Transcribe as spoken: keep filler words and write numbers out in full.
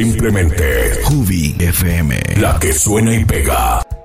simplemente Jubi F M, la que suena y pega.